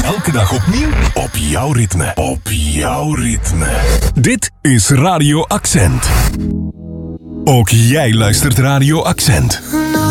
Elke dag opnieuw op jouw ritme. Op jouw ritme. Dit is Radio Accent. Ook jij luistert Radio Accent.